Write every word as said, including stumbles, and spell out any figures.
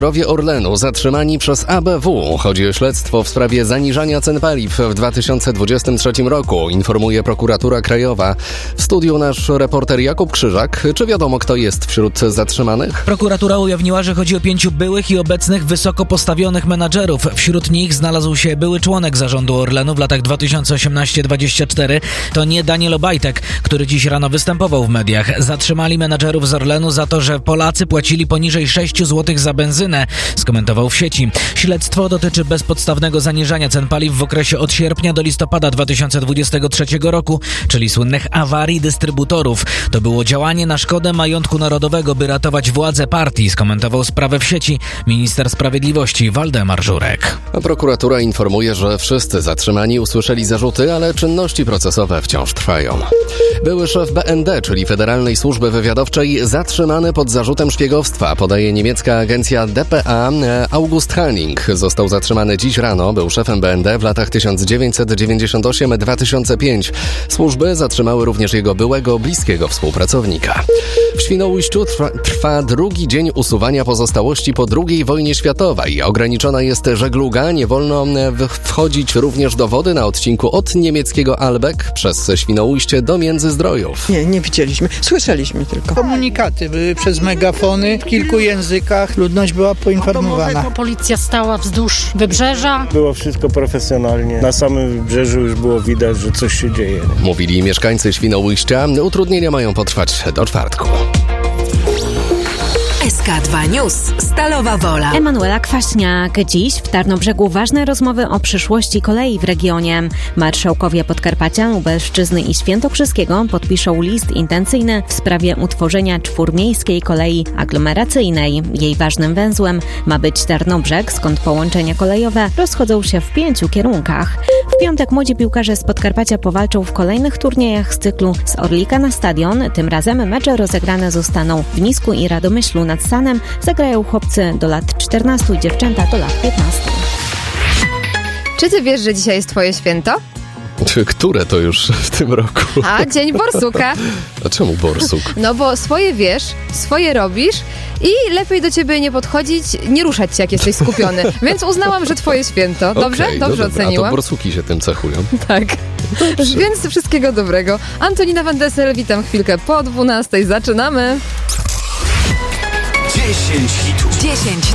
Menedżerowie Orlenu zatrzymani przez A B W. Chodzi o śledztwo w sprawie zaniżania cen paliw w dwa tysiące dwudziestym trzecim roku, informuje prokuratura krajowa. W studiu nasz reporter Jakub Krzyżak. Czy wiadomo, kto jest wśród zatrzymanych? Prokuratura ujawniła, że chodzi o pięciu byłych i obecnych wysoko postawionych menadżerów. Wśród nich znalazł się były członek zarządu Orlenu w latach dwa tysiące osiemnasty dwudziesty czwarty. To nie Daniel Obajtek, który dziś rano występował w mediach. Zatrzymali menadżerów z Orlenu za to, że Polacy płacili poniżej sześć złotych za benzynę, skomentował w sieci. Śledztwo dotyczy bezpodstawnego zaniżania cen paliw w okresie od sierpnia do listopada dwa tysiące dwudziestego trzeciego roku, czyli słynnych awarii dystrybutorów. To było działanie na szkodę majątku narodowego, by ratować władzę partii, skomentował sprawę w sieci minister sprawiedliwości Waldemar Żurek. A prokuratura informuje, że wszyscy zatrzymani usłyszeli zarzuty, ale czynności procesowe wciąż trwają. Były szef B N D, czyli Federalnej Służby Wywiadowczej, zatrzymany pod zarzutem szpiegowstwa, podaje niemiecka agencja D P A. August Hanning został zatrzymany dziś rano, był szefem B N D w latach tysiąc dziewięćset dziewięćdziesiąt osiem do dwa tysiące piątego. Służby zatrzymały również jego byłego, bliskiego współpracownika. W Świnoujściu trwa, trwa drugi dzień usuwania pozostałości po drugiej wojnie światowej. Ograniczona jest żegluga, nie wolno wchodzić również do wody na odcinku od niemieckiego Albeck przez Świnoujście do Międzyzdrojów. Nie, nie widzieliśmy, słyszeliśmy tylko. Komunikaty były przez megafony w kilku językach, ludność była poinformowana. Policja stała wzdłuż wybrzeża. Było wszystko profesjonalnie. Na samym wybrzeżu już było widać, że coś się dzieje. Mówili mieszkańcy Świnoujścia. Utrudnienia mają potrwać do czwartku. S K dwa News. Stalowa Wola. Emanuela Kwaśniak. Dziś w Tarnobrzegu ważne rozmowy o przyszłości kolei w regionie. Marszałkowie Podkarpacia, Lubelszczyzny i Świętokrzyskiego podpiszą list intencyjny w sprawie utworzenia czwórmiejskiej kolei aglomeracyjnej. Jej ważnym węzłem ma być Tarnobrzeg, skąd połączenia kolejowe rozchodzą się w pięciu kierunkach. W piątek młodzi piłkarze z Podkarpacia powalczą w kolejnych turniejach z cyklu Z Orlika na stadion. Tym razem mecze rozegrane zostaną w Nisku i Radomyślu nad Sanem. Zagrają chłopcy do lat czternastu i dziewczęta do lat piętnastu. Czy ty wiesz, że dzisiaj jest twoje święto? Które to już w tym roku? A, Dzień Borsuka. A czemu borsuk? No bo swoje wiesz, swoje robisz i lepiej do ciebie nie podchodzić, nie ruszać się, jak jesteś skupiony. Więc uznałam, że twoje święto. Dobrze? Okay, Dobrze no oceniłam. A to borsuki się tym cechują. Tak. Dobrze. Więc wszystkiego dobrego. Antonina Van Dessel, witam chwilkę po dwunastej. Zaczynamy. dziesięć hitów. dziesięć